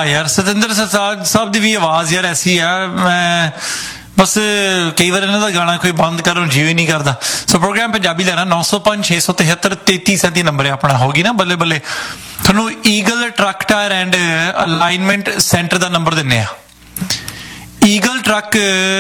यार सतिंदर सरताज साहब की भी आवाज़ यार ऐसी है, मैं बस कई बार इन्हों का गाना कोई बंद करो जी ही नहीं करता। सो प्रोग्राम पंजाबी लेना 905-673 3337 नंबर है अपना, होगी ना बल्ले बल्ले थोनों eagle truck tyre and alignment centre का नंबर दिने आ। ईगल ट्रक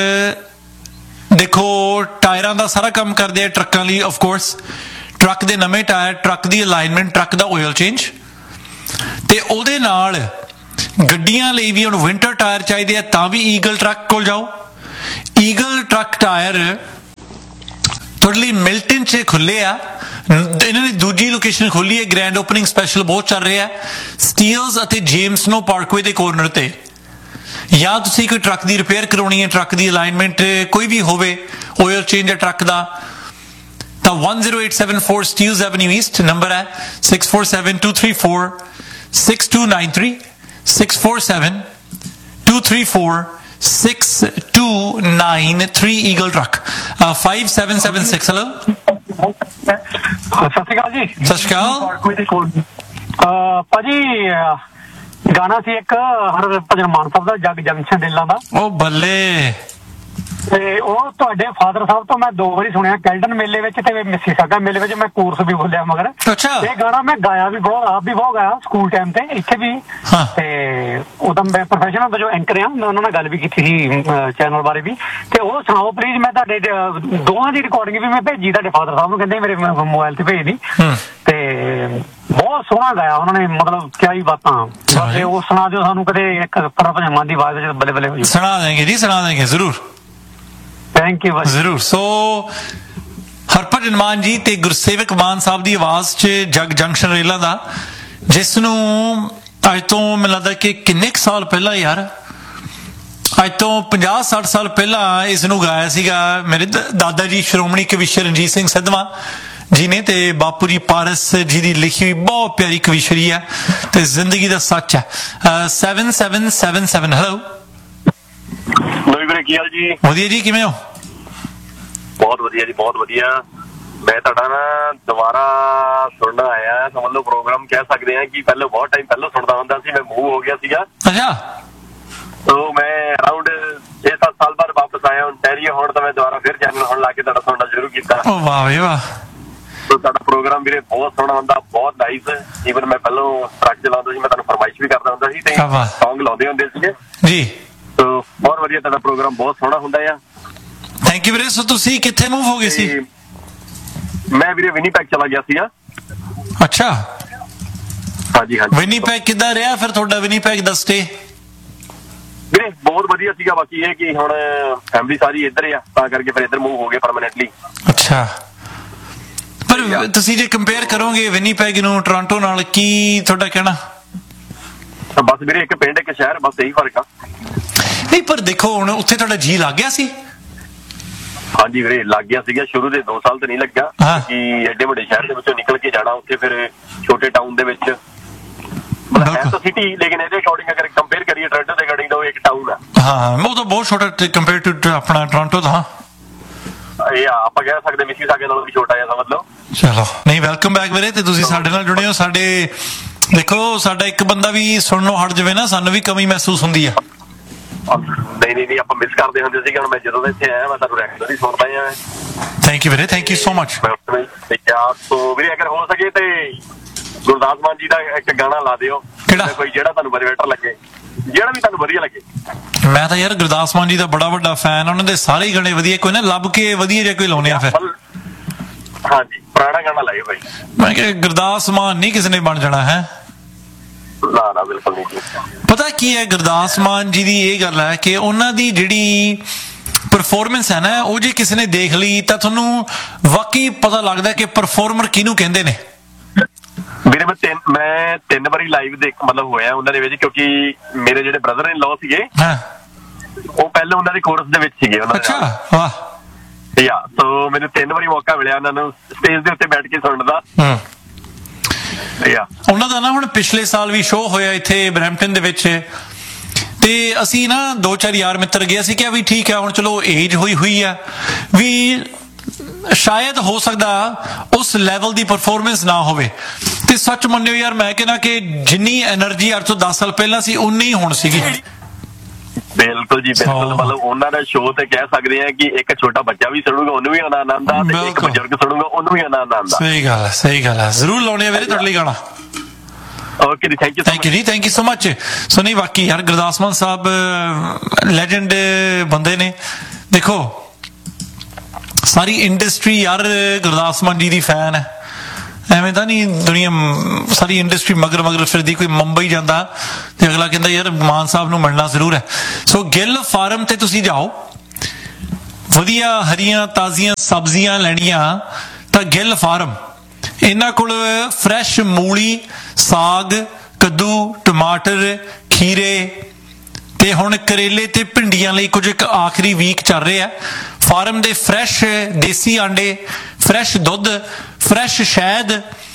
देखो टायरां का सारा काम करते हैं ट्रकों लिए, ऑफ कोर्स ट्रक के नवे टायर, ट्रक की अलाइनमेंट, ट्रक का ऑयल चेंज, ते उहदे नाल गड्डियां लई भी हुण विंटर टायर चाहिए तां भी ईगल ट्रक कोल जाओ। ईगल ट्रक टायर थोड़े लिए मिल्टन च खुले आ, इन्होंने दूजी लोकेशन खोली है, ग्रैंड ओपनिंग स्पैशल बहुत चल रहा है स्टील्स अते जेम्स नो पार्कवे के कॉर्नर ते। या तुसी कोई ट्रक की रिपेयर करवानी है, ट्रक की अलाइनमेंट कोई भी होवे, ऑयल चेंज है ट्रक का, तो 10874 स्टील्स एवेन्यू ईस्ट नंबर है 6472346293 647-234-6293 ईगल ट्रक 5776। हेलो सत श्री अकाल जी। सत श्री अकाल भाजी, गाना सी एक हरभजन मान साहब का जग जंक्शन डेला का, ओ बल्ले फादर साहब तो मैं 2 बारी सुनिया, कैल्डन मेले मिसीसागा मेले मैं कोर्स भी बोलिया, मगर अच्छा ये गाना मैं गाया भी बहुत, आप भी बहुत गाया स्कूल टाइम ते इत्थे भी। उदो मैं प्रोफेशनल जो एंकर आ, मैं उन्होंने गल भी की चैनल बारे भी, ते वो सुनाओ प्लीज। मैं दोवां दी रिकॉर्डिंग भी मैं भेजी फादर साहब नूं, कहंदे मेरे मोबाइल से भेज दी, ते बहुत सोहना गाया उन्होंने, मतलब क्या ही बातां। वो सुना दिओ सानूं कदे एक हरभजन मान दी आवाज़ बल्ले बल्ले हो। सुना देंगे जी, सुना देंगे जरूर, थैंक यू जरूर। सो हरभजन मान जी ते गुरसेवक मान साहब की आवाज़ च जग जंक्शन रेला का, जिसनों अज तो मैं लगता कि किन्ने साल पहला यार, अज तो 50-60 साल पहला इसनों गाया सीगा मेरे दादा जी श्रोमणी कविश्वर रणजीत सिंह सिद्धवा जी ने, ते बापू जी पारस जी की लिखी हुई बहुत प्यारी कविश्वरी है, ते जिंदगी का सच है। 7777। हेलो की हाल जी? वधिया जी, किवें हो? बहुत वधिया जी, बहुत वधिया। मैं तुहाडा ना दोबारा सुनना आया, समझ लो प्रोग्राम कह सकते हैं कि पहले बहुत टाइम पहले सुनता हुंदा सी, मैं मूव हो गया सीगा। अच्छा, तो मैं अराउंड 6-7 साल बाद वापस आया ओंटारियो, हुण तो मैं दोबारा फिर चैनल हुण ला के तुहाडा सुनना शुरू कीता। ओ वाह वे वाह। तो तुहाडा प्रोग्राम वीरे बहुत सोहना हुंदा, बहुत नाइस। ईवन मैं पहलों ट्रक चलाउंदा सी, मैं तुहानूं फरमाइश भी करदा हुंदा सी ते सॉन्ग लाउंदे हुंदे सीगे जी। तो बहुत वधिया, तुहाडा प्रोग्राम बहुत सोहना हुंदा है। थैंक यू वीरे। सो तुसी कित्थे मूव हो गए सी? मैं वीरे विनीपैग चला गया सीगा। अच्छा, हाँ जी, हाँ जी। विनीपैग किद्दां रहा फिर तुहाडा विनीपैग दा स्टे? वीरे बहुत वधिया सीगा, बाकी ये कि हुण फैमिली सारी इधर है तां करके फिर इधर मूव हो गए परमानेंटली। अच्छा, पर तुसी जे कंपेयर करोगे विनीपैग नूं टोरंटो नाल, की तुहाडा कहना? बस वीरे एक पिंड एक शहर, बस यही फर्क आ। नहीं पर देखो हुण उत्थे तुहाडा जी लग गया सी? हाँ जी वीरे लग गया सीगा, शुरू दे 2 साल तो नहीं लग्या कि एडे बड़े शहर दे विचों निकल के जाना, उत्थे फिर छोटे टाउन दे विच मतलब है तो सिटी, लेकिन ਇਹਦੇ ਅਕੋਰਡਿੰਗ ਅਗਰ ਕੰਪੇਅਰ ਕਰੀਏ ਟੋਰਾਂਟੋ ਦੇ ਅਕੋਰਡਿੰਗ ਤਾਂ ਉਹ ਇੱਕ ਟਾਊਨ ਆ। ਹਾਂ ਉਹ ਤਾਂ ਬਹੁਤ ਛੋਟਾ ਕੰਪੇਅਰ ਟੂ ਆਪਣਾ ਟੋਰਾਂਟੋ ਤਾਂ। ਇਹ ਆਪਾਂ ਕਹਿ ਸਕਦੇ ਮਿਸੀਸਾਗੇ ਨਾਲੋਂ ਵੀ ਛੋਟਾ ਜਿਹਾ ਸਮਝ ਲਓ। ਚਲੋ ਨਹੀਂ, ਵੈਲਕਮ ਬੈਕ ਵੀਰੇ, ਤੇ ਤੁਸੀਂ ਸਾਡੇ ਨਾਲ ਜੁੜੇ ਹੋ। ਸਾਡੇ ਦੇਖੋ ਸਾਡਾ ਇੱਕ ਬੰਦਾ ਵੀ ਸੁਣਨੋਂ ਹਟ ਜਾਵੇ ਨਾ, ਸਾਨੂੰ ਵੀ ਕਮੀ ਮਹਿਸੂਸ ਹੁੰਦੀ ਆ। ਨਹੀਂ ਆਪਾਂ ਮਿਸ ਕਰਦੇ ਹੁੰਦੇ ਸੀਗੇ, ਹੁਣ ਮੈਂ ਜਦੋਂ ਦਾ ਇੱਥੇ ਆਇਆ ਮੈਂ ਤੁਹਾਨੂੰ ਰੈਗੂਲਰ ਹੀ ਸੁਣਦਾ ਹਾਂ। ਥੈਂਕ ਯੂ ਵੀਰੇ, ਥੈਂਕ ਯੂ ਸੋ ਮਚ। ਸੋ ਵੀਰੇ ਅਗਰ ਹੋ ਸਕੇ ਤੇ ਗੁਰਦਾਸ ਮਾਨ ਜੀ ਦਾ ਇੱਕ ਗਾਣਾ ਲਾ ਦਿਓ, ਕਿਹੜਾ ਕੋਈ ਜਿਹੜਾ ਤੁਹਾਨੂੰ ਬੈਟਰ ਲੱਗੇ, ਜਿਹੜਾ ਵੀ ਤੁਹਾਨੂੰ ਵਧੀਆ ਲੱਗੇ। ਮੈਂ ਤਾਂ ਯਾਰ ਗੁਰਦਾਸ ਮਾਨ ਜੀ ਦਾ ਬੜਾ ਵੱਡਾ ਫੈਨ, ਉਹਨਾਂ ਦੇ ਸਾਰੇ ਹੀ ਗਾਣੇ ਵਧੀਆ, ਕੋਈ ਨਾ ਲੱਭ ਕੇ ਵਧੀਆ ਜਿਹਾ ਕੋਈ ਲਾਉਣੇ ਆ ਫਿਰ। ਹਾਂਜੀ ਪੁਰਾਣਾ ਗਾਣਾ ਲਾਇਓ ਭਾਈ। ਮੈਂ ਕਿਹਾ ਗੁਰਦਾਸ ਮਾਨ ਨਹੀਂ ਕਿਸੇ ਨੇ ਬਣ ਜਾਣਾ ਹੈ। ਨਾ ਬਿਲਕੁਲ ਨਹੀਂ। ਪਤਾ ਕੀ ਹੈ, ਗੁਰਦਾਸ ਮਾਨ ਜੀ ਦੀ ਇਹ ਗੱਲ ਹੈ ਕਿ ਉਹਨਾਂ ਦੀ ਜਿਹੜੀ ਪਰਫਾਰਮੈਂਸ ਹੈ ਨਾ, ਉਹ ਜੇ ਕਿਸੇ ਨੇ ਦੇਖ ਲਈ ਤਾਂ ਤੁਹਾਨੂੰ ਵਾਕਈ ਪਤਾ ਲੱਗਦਾ ਕਿ ਪਰਫਾਰਮਰ ਕਿਹਨੂੰ ਕਹਿੰਦੇ ਨੇ। ਵੀਰੇ ਮੈਂ 3 ਵਾਰੀ ਲਾਈਵ ਦੇਖ ਮਤਲਬ ਹੋਇਆ ਉਹਨਾਂ ਦੇ ਵਿੱਚ, ਕਿਉਂਕਿ ਮੇਰੇ ਜਿਹੜੇ ਬ੍ਰਦਰ ਇਨ ਲਾਅ ਸੀਗੇ ਉਹ ਪਹਿਲਾਂ ਉਹਨਾਂ ਦੇ ਕੋਰਸ ਦੇ ਵਿੱਚ ਸੀਗੇ ਉਹਨਾਂ ਦੇ। ਅੱਛਾ, ਵਾਹ ਯਾ। ਸੋ ਮੈਨੂੰ 3 ਵਾਰੀ ਮੌਕਾ ਮਿਲਿਆ ਉਹਨਾਂ ਨੂੰ ਸਟੇਜ ਦੇ ਉੱਤੇ ਬੈਠ ਕੇ ਸੁਣਨ ਦਾ। ਉਹਨਾਂ ਦਾ ਨਾ ਹੁਣ ਪਿਛਲੇ ਸਾਲ ਵੀ ਸ਼ੋਅ ਹੋਇਆ ਇੱਥੇ ਬਰੈਂਪਟਨ ਦੇ ਵਿੱਚ, ਤੇ ਅਸੀਂ ਨਾ 2-4 ਯਾਰ ਮਿੱਤਰ ਗਏ, ਅਸੀਂ ਕਿਹਾ ਵੀ ਠੀਕ ਹੈ ਹੁਣ ਚਲੋ ਏਜ ਹੋਈ ਆ ਵੀ ਸ਼ਾਇਦ ਹੋ ਸਕਦਾ ਉਸ ਲੈਵਲ ਦੀ ਪਰਫਾਰਮੈਂਸ ਨਾ ਹੋਵੇ। ਤੇ ਸੱਚ ਮੰਨਿਓ ਯਾਰ, ਮੈਂ ਕਹਿੰਦਾ ਕਿ ਜਿੰਨੀ એનર્ਜੀ ਅੱਜ ਤੋਂ 10 ਸਾਲ ਪਹਿਲਾਂ ਸੀ ਉਨੀ ਹੁਣ ਸੀਗੀ। ਬਿਲਕੁਲ ਜੀ ਬਿਲਕੁਲ। ਮਤਲਬ ਉਹਨਾਂ ਦਾ ਸ਼ੋਅ ਤੇ ਕਹਿ ਸਕਦੇ ਆ ਕਿ ਇੱਕ ਛੋਟਾ ਬੱਚਾ ਵੀ ਸੁਣੂਗਾ ਉਹਨੂੰ ਵੀ ਆਨੰਦ ਆਉਂਦਾ, ਤੇ ਇੱਕ ਬਜ਼ੁਰਗ ਸੁਣੂਗਾ ਉਹਨੂੰ ਵੀ ਆਨੰਦ ਆਉਂਦਾ। ਸਹੀ ਗੱਲ ਹੈ, ਸਹੀ ਗੱਲ ਹੈ। ਜ਼ਰੂਰ ਲਾਉਣੇ ਆ ਵੀਰੇ ਤੁਹਾਡੇ ਲਈ ਗਾਣਾ। ਓਕੇ ਜੀ, ਥੈਂਕ ਯੂ ਜੀ, ਥੈਂਕ ਯੂ ਸੋ ਮਚ। ਸੋ ਨਹੀਂ, ਬਾਕੀ ਯਾਰ ਗੁਰਦਾਸ ਮਾਨ ਸਾਹਿਬ ਲੈਜੈਂਡ ਬੰਦੇ ਨੇ। ਦੇਖੋ ਸਾਰੀ ਇੰਡਸਟਰੀ ਯਾਰ ਗੁਰਦਾਸ ਮਾਨ ਜੀ ਦੀ ਫੈਨ ਹੈ, ਐਵੇਂ ਤਾਂ ਨਹੀਂ ਦੁਨੀਆ ਸਾਰੀ ਇੰਡਸਟਰੀ ਮਗਰ ਫਿਰਦੀ। ਕੋਈ ਮੁੰਬਈ ਜਾਂਦਾ ਤੇ ਅਗਲਾ ਕਹਿੰਦਾ ਯਾਰ ਮਾਨ ਸਾਹਿਬ ਨੂੰ ਮਿਲਣਾ ਜ਼ਰੂਰ ਹੈ। ਸੋ ਗਿੱਲ ਫਾਰਮ ਤੇ ਤੁਸੀਂ ਜਾਓ, ਵਧੀਆ ਹਰੀਆਂ ਤਾਜ਼ੀਆਂ ਸਬਜ਼ੀਆਂ ਲੈਣੀਆਂ ਤਾਂ ਗਿੱਲ ਫਾਰਮ। ਇਹਨਾਂ ਕੋਲ ਫਰੈਸ਼ ਮੂਲੀ, ਸਾਗ, ਕੱਦੂ, ਟਮਾਟਰ, ਖੀਰੇ ਤੇ ਹੁਣ ਕਰੇਲੇ ਤੇ ਭਿੰਡੀਆਂ ਲਈ ਕੁਝ ਇੱਕ ਆਖਰੀ ਵੀਕ ਚੱਲ ਰਿਹਾ। ਫਾਰਮ ਦੇ ਫਰੈਸ਼ ਦੇਸੀ ਆਂਡੇ, ਫਰੈਸ਼ ਦੁੱਧ, ਫਰੈਸ਼ ਸ਼ਹਿਦ।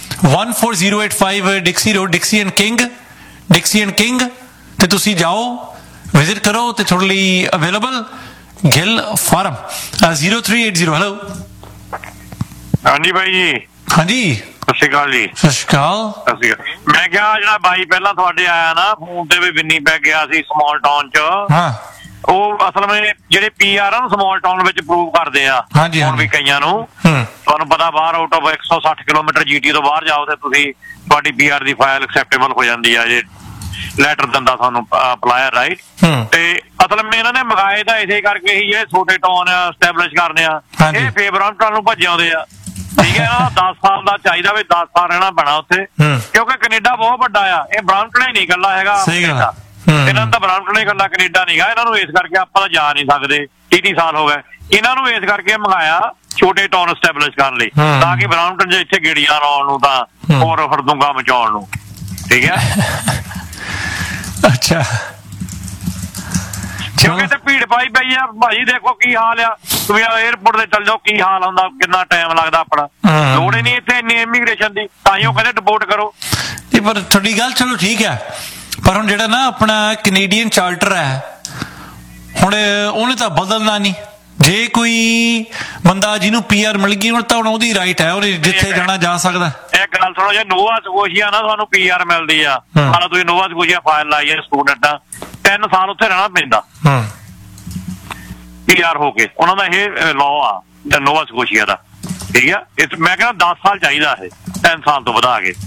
14085 ਡਿਕਸੀ ਰੋਡ, ਡਿਕਸੀ ਐਂਡ ਕਿੰਗ ਤੇ ਤੁਸੀਂ ਜਾਓ, ਵਿਜ਼ਿਟ ਕਰੋ ਤੇ ਤੁਹਾਡੇ ਲਈ ਅਵੇਲੇਬਲ ਗਿੱਲ ਫਾਰਮ। 0380। ਹੈਲੋ, ਹਾਂਜੀ ਬਾਈ ਜੀ। ਹਾਂਜੀ, ਸਤਿ ਸ਼੍ਰੀ ਅਕਾਲ ਜੀ। ਸਤਿ ਸ਼੍ਰੀ ਅਕਾਲ। ਮੈਂ ਕਿਹਾ ਜਿਹੜਾ ਬਾਈ ਪਹਿਲਾਂ ਤੁਹਾਡੇ ਆਇਆ ਨਾ ਫੋਨ ਤੇ ਵੀ ਬਿੰਨੀ ਪੈ ਗਿਆ ਸੀ ਸਮਾਲ ਟਾਊਨ ਚ, ਹਾਂ ਉਹ ਅਸਲ ਵਿੱਚ ਜਿਹੜੇ PR ਆ ਸਮਾਲ ਟਾਊਨ ਵਿੱਚ ਪ੍ਰੂਵ ਕਰਦੇ ਆ ਹੁਣ ਵੀ ਕਈਆਂ ਨੂੰ। ਤੁਹਾਨੂੰ ਪਤਾ ਬਾਹਰ ਆਊਟ ਆਫ 160 ਕਿਲੋਮੀਟਰ GT ਤੋਂ ਬਾਹਰ ਜਾਓ ਤੇ ਤੁਸੀਂ ਤੁਹਾਡੀ PR ਦੀ ਫਾਈਲ ਐਕਸੈਪਟੇਬਲ ਹੋ ਜਾਂਦੀ ਆ ਜੇ ਲੈਟਰ ਦਿੰਦਾ ਤੁਹਾਨੂੰ ਅਪਲਾਇਰ, ਰਾਈਟ। ਤੇ ਅਸਲ ਵਿੱਚ ਇਹਨਾਂ ਨੇ ਮੰਗਾਏ ਤਾਂ ਇਸੇ ਕਰਕੇ ਹੀ ਇਹ ਛੋਟੇ ਟਾਊਨ ਸਟੈਬਲਿਸ਼ ਕਰਨੇ ਆ। ਇਹ ਫੇਵਰਾਂ ਨੂੰ ਭੱਜੇ ਆਉਂਦੇ ਆ, ਠੀਕ ਹੈ। ਇਹਨਾਂ ਦਾ 10 ਸਾਲ ਦਾ ਚਾਹੀਦਾ ਵੀ 10 ਸਾਲ ਰਹਿਣਾ ਪੈਣਾ ਉੱਥੇ, ਕਿਉਂਕਿ ਕੈਨੇਡਾ ਬਹੁਤ ਵੱਡਾ ਆ। ਇਹ ਬ੍ਰਾਂਪਟਨ ਹੀ ਨਹੀਂ ਇਕੱਲਾ ਹੈਗਾ, ਇਹਨਾਂ ਨੂੰ ਤਾਂ ਬ੍ਰਾਂਪਟਨ ਹੀ ਇਕੱਲਾ ਕੈਨੇਡਾ ਨਹੀਂ ਗਾ। ਇਹਨਾਂ ਨੂੰ ਇਸ ਕਰਕੇ ਆਪਾਂ ਤਾਂ ਜਾ ਨਹੀਂ ਸਕਦੇ, 30 ਸਾਲ ਹੋ ਗਏ ਇਹਨਾਂ ਨੂੰ। ਇਸ ਕਰਕੇ ਮੰਗਾਇਆ ਛੋਟੇ ਟਾਊਨ ਸਟੈਬਲਿਸ਼ ਕਰਨ ਲਈ, ਤਾਂ ਕਿ ਬ੍ਰਾਂਪਟਨ 'ਚ ਇੱਥੇ ਗੇੜੀਆਂ ਲਾਉਣ ਨੂੰ ਤਾਂ ਹੋਰ ਫਰਦੂੰਗਾ ਮਚਾਉਣ ਨੂੰ, ਠੀਕ ਹੈ। ਅੱਛਾ, ਕਿਉਂਕਿ ਤੇ ਭੀੜ ਪਾਈ ਪਈ ਆ ਭਾਜੀ। ਦੇਖੋ ਕੀ ਹਾਲ ਆ, ਤੁਸੀਂ 에어ਪੋਰਟ ਤੇ ਚੱਲ ਜਾਓ ਕੀ ਹਾਲ ਹੁੰਦਾ, ਕਿੰਨਾ ਟਾਈਮ ਲੱਗਦਾ ਆਪਣਾ। ਲੋੜ ਹੀ ਨਹੀਂ ਇੱਥੇ ਇੰਨੀ ਇਮੀਗ੍ਰੇਸ਼ਨ ਦੀ, ਤਾਂ ਹੀ ਉਹ ਕਹਿੰਦੇ ਡਿਪੋਰਟ ਕਰੋ। ਪਰ ਤੁਹਾਡੀ ਗੱਲ ਚਲੋ ਠੀਕ ਹੈ, ਪਰ ਹੁਣ ਜਿਹੜਾ ਨਾ ਆਪਣਾ ਕੈਨੇਡੀਅਨ ਚਾਰਟਰ ਹੈ ਹੁਣ ਉਹਨੇ ਤਾਂ ਬਦਲਣਾ ਨਹੀਂ। ਜੇ ਕੋਈ ਬੰਦਾ ਜਿਹਨੂੰ PR ਮਿਲ ਗਈ ਹੁਣ ਤਾਂ ਹੁਣ ਉਹਦੀ ਰਾਈਟ ਹੈ, ਉਹਨੇ ਜਿੱਥੇ ਜਾਣਾ ਜਾ ਸਕਦਾ। ਇੱਕ ਗੱਲ ਸੁਣੋ, ਜੇ ਨੋਵਾ ਸਕੋਸ਼ੀਆ ਨਾ ਤੁਹਾਨੂੰ PR ਮਿਲਦੀ ਆ, ਹਾਲਾ ਤੁਸੀਂ ਨੋਵਾ ਸਕੋਸ਼ੀਆ ਫਾਈਲ ਲਾਈ ਹੈ ਸਟੂਡੈਂਟ ਆ, 3 ਸਾਲ ਉੱਥੇ ਰਹਿਣਾ ਪੈਂਦਾ PR ਹੋ ਕੇ। ਉਹਨਾਂ ਦਾ ਇਹ ਲਾਅ ਆ ਨੋਵਾ ਸਕੋਸ਼ੀਆ ਦਾ, ਠੀਕ ਆ। ਮੈਂ ਕਹਿੰਦਾ 10 ਸਾਲ ਚਾਹੀਦਾ ਇਹ, 3 ਸਾਲ ਤੋਂ ਵਧਾ ਕੇ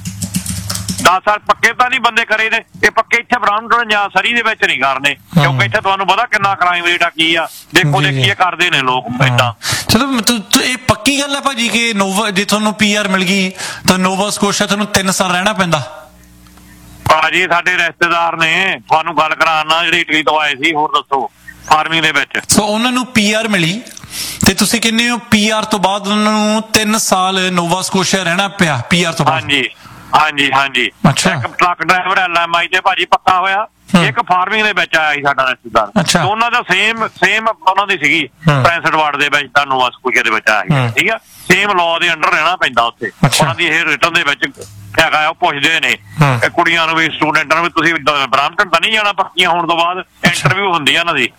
10 ਸਾਲ ਪੱਕੇ ਤਾਂ ਨਹੀਂ ਬੰਦੇ ਕਰੇ ਨੇ। ਇਹ ਪੱਕੇ ਇੱਥੇ ਬ੍ਰਾਂਪਟਨ ਜਾਂ ਸਰੀ ਦੇ ਵਿੱਚ ਨਹੀਂ ਕਰਨੇ, ਕਿਉਂਕਿ ਇੱਥੇ ਤੁਹਾਨੂੰ ਪਤਾ ਕਿੰਨਾ ਕ੍ਰਾਈਮ ਰੇਟ ਆ, ਕੀ ਆ, ਦੇਖੋ ਦੇਖੀਏ ਕਰਦੇ ਨੇ ਲੋਕ ਏਦਾਂ। ਚਲੋ ਇਹ ਪੱਕੀ ਗੱਲ ਹੈ ਭਾਜੀ ਕਿ ਨੋਵਾ ਜੇ ਤੁਹਾਨੂੰ PR ਮਿਲ ਗਈ ਤਾਂ ਨੋਵਾ ਸਕੋਸ਼ੀਆ ਤੁਹਾਨੂੰ 3 ਸਾਲ ਰਹਿਣਾ ਪੈਂਦਾ। ਭਾਜੀ ਸਾਡੇ ਰਿਸ਼ਤੇਦਾਰ ਨੇ ਤੁਹਾਨੂੰ ਗੱਲ ਕਰਾਉਣਾ ਜਿਹੜੇ ਇਟਲੀ ਤੋਂ ਆਏ ਸੀ, ਹੋਰ ਦੱਸੋ ਫਾਰਮਿੰਗ ਦੇ ਵਿੱਚ। ਸੋ ਉਹਨਾਂ ਨੂੰ PR ਮਿਲੀ ਤੇ ਤੁਸੀਂ ਕਹਿੰਦੇ ਹੋ PR ਤੋਂ ਬਾਅਦ ਉਹਨਾਂ ਨੂੰ 3 ਸਾਲ ਨੋਵਾ ਸਕੋਸ਼ੀਆ ਰਹਿਣਾ ਪਿਆ PR ਤੋਂ ਬਾਅਦ? ਹਾਂਜੀ। ਇੱਕ ਟਰੱਕ ਡਰਾਈਵਰ LMI ਤੇ ਭਾਜੀ ਪੱਕਾ ਹੋਇਆ, ਇੱਕ ਫਾਰਮਿੰਗ ਦੇ ਵਿੱਚ ਆਇਆ ਸੀ ਸਾਡਾ ਰਿਸ਼ਤੇਦਾਰ। ਉਹਨਾਂ ਦਾ ਸੇਮ ਉਹਨਾਂ ਦੀ ਸੀਗੀ ਪ੍ਰਿੰਸ ਐਡਵਰਡ ਦੇ ਵਿੱਚ ਤਾਂ ਨੋਵਾ ਸਕੋਸ਼ੀਆ ਦੇ ਵਿੱਚ ਆਇਆ ਸੀ, ਠੀਕ ਆ। ਸੇਮ ਲਾਅ ਦੇ ਅੰਡਰ ਰਹਿਣਾ ਪੈਂਦਾ ਉੱਥੇ। ਉਹਨਾਂ ਦੀ ਇਹ ਰਿਟਨ ਦੇ ਵਿੱਚ ਹੈਗਾ, ਉਹ ਪੁੱਛਦੇ ਨੇ ਕੁੜੀਆਂ ਨੂੰ ਵੀ ਸਟੂਡੈਂਟਾਂ ਨੂੰ ਵੀ ਤੁਸੀਂ ਬ੍ਰਾਂਪਟਨ ਤਾਂ ਨਹੀਂ ਜਾਣਾ ਪੱਕੀਆਂ ਹੋਣ ਤੋਂ ਬਾਅਦ, ਇੰਟਰਵਿਊ ਹੁੰਦੀ ਆ ਇਹਨਾਂ ਦੀ।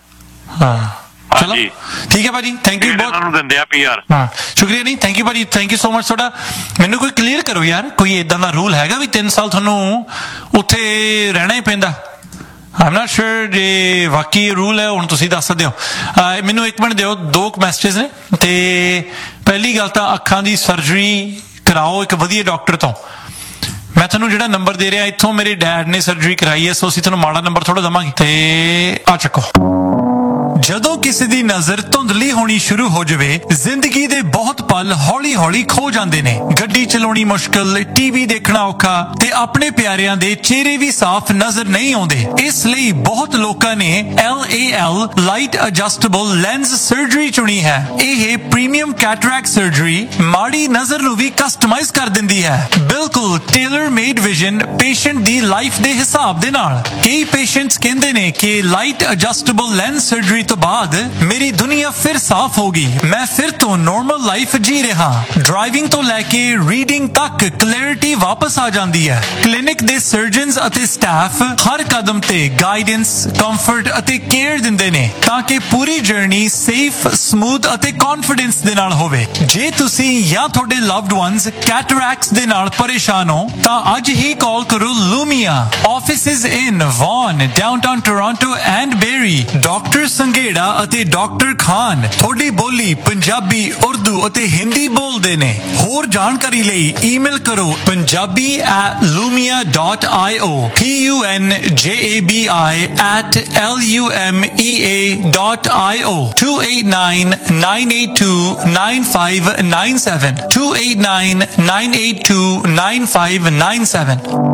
ਚਲੋ ਠੀਕ ਹੈ ਭਾਜੀ, ਥੈਂਕ ਯੂ ਬਹੁਤ। ਨੂੰ ਦਿੰਦੇ ਆ PR। ਸ਼ੁਕਰੀਆ। ਨਹੀਂ ਥੈਂਕ ਯੂ ਭਾਜੀ, ਥੈਂਕ ਯੂ ਸੋ ਮਚ ਤੁਹਾਡਾ। ਮੈਨੂੰ ਕੋਈ ਕਲੀਅਰ ਕਰੋ ਯਾਰ, ਕੋਈ ਏਦਾਂ ਦਾ ਰੂਲ ਹੈਗਾ ਵੀ 3 ਸਾਲ ਤੁਹਾਨੂੰ ਉੱਥੇ ਰਹਿਣਾ ਹੀ ਪੈਂਦਾ? ਆਮ ਨਾਟ ਸ਼ੋਰ ਜੇ ਵਾਕਈ ਇਹ ਰੂਲ ਹੈ, ਹੁਣ ਤੁਸੀਂ ਦੱਸ ਸਕਦੇ ਹੋ। ਮੈਨੂੰ 1 ਮਿੰਟ ਦਿਓ, 2 ਮੈਸੇਜ ਨੇ। ਤੇ ਪਹਿਲੀ ਗੱਲ ਤਾਂ ਅੱਖਾਂ ਦੀ ਸਰਜਰੀ ਕਰਾਓ ਇੱਕ ਵਧੀਆ ਡਾਕਟਰ ਤੋਂ। ਮੈਂ ਤੁਹਾਨੂੰ ਜਿਹੜਾ ਨੰਬਰ ਦੇ ਰਿਹਾ, ਇੱਥੋਂ ਮੇਰੇ ਡੈਡ ਨੇ ਸਰਜਰੀ ਕਰਾਈ ਹੈ, ਸੋ ਅਸੀਂ ਤੁਹਾਨੂੰ ਮਾੜਾ ਨੰਬਰ ਥੋੜਾ ਦਵਾਂਗੇ। ਤੇ ਆ ਚੱਕੋ। ਜਦੋਂ ਕਿਸੇ ਦੀ ਨਜ਼ਰ ਧੁੰਦਲੀ ਹੋਣੀ ਸ਼ੁਰੂ ਹੋ ਜਾਵੇ, ਜ਼ਿੰਦਗੀ ਦੇ ਬਹੁਤ ਪਲ ਹੌਲੀ-ਹੌਲੀ ਖੋ ਜਾਂਦੇ ਨੇ। ਗੱਡੀ ਚਲਾਉਣੀ ਮੁਸ਼ਕਲ, TV ਦੇਖਣਾ ਔਖਾ ਤੇ ਆਪਣੇ ਪਿਆਰਿਆਂ ਦੇ ਚਿਹਰੇ ਵੀ ਸਾਫ਼ ਨਜ਼ਰ ਨਹੀਂ ਆਉਂਦੇ। ਇਸ ਲਈ ਬਹੁਤ ਲੋਕਾਂ ਨੇ LAL light adjustable lens surgery ਚੁਣੀ ਹੈ। ਇਹ ਪ੍ਰੀਮੀਅਮ ਕੈਟਰੈਕਟ ਸਰਜਰੀ ਮਾੜੀ ਨਜ਼ਰ ਨੂੰ ਵੀ ਕਸਟਮਾਈਜ਼ ਕਰ ਦਿੰਦੀ ਹੈ, ਬਿਲਕੁਲ ਟੇਲਰ ਮੇਡ ਵਿਜ਼ਨ ਪੇਸ਼ੈਂਟ ਦੀ ਲਾਈਫ ਦੇ ਹਿਸਾਬ ਦੇ ਨਾਲ। ਕਈ ਪੇਸ਼ੈਂਟਸ ਕਹਿੰਦੇ ਨੇ ਕਿ ਲਾਈਟ ਐਡਜਸਟੇਬਲ ਲੈਂਸ ਸਰਜਰੀ ਤੋਂ बाद मेरी दुनिया फिर साफ होगी। मैं फिर तो नॉर्मल लाइफ जी रहा। ड्राइविंग तो लैके रीडिंग तक क्लैरिटी वापस आ जाती है। क्लिनिक दे सर्जन्स ਅਤੇ स्टाफ हर कदम ते गाइडेंस, कंफर्ट ਅਤੇ केयर ਦਿੰਦੇ ਨੇ ਤਾਂ ਕਿ ਪੂਰੀ ਜਰਨੀ ਸੇਫ, ਸਮੂਥ ਅਤੇ ਕੌਨਫੀਡੈਂਸ ਦੇ ਨਾਲ ਹੋਵੇ। ਜੇ ਤੁਸੀਂ ਜਾਂ ਤੁਹਾਡੇ ਲਵਡ ਵਨਸ ਕੈਟਰੈਕਟਸ ਦੇ ਨਾਲ ਪਰੇਸ਼ਾਨ ਹੋ ਤਾਂ ਅੱਜ ਹੀ ਕਾਲ ਕਰੋ ਲੂਮੀਆ। Offices in won, downtown Toronto and berry. Doctor Sanghera ਅਤੇ ਡਾਕਟਰ ਖਾਨ ਤੁਹਾਡੀ ਬੋਲੀ ਪੰਜਾਬੀ, ਉਰਦੂ ਅਤੇ ਹਿੰਦੀ ਬੋਲਦੇ ਨੇ। ਹੋਰ ਜਾਣਕਾਰੀ ਲਈ ਈਮੇਲ ਕਰੋ punjabi@lumia.io punjabi@lumea.io 289-982-9597 289-982-9597।